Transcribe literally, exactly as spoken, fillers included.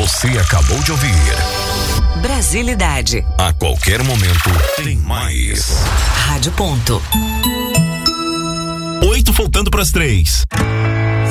Você acabou de ouvir Brasilidade. A qualquer momento tem mais. Rádio Ponto. Oito faltando para as três.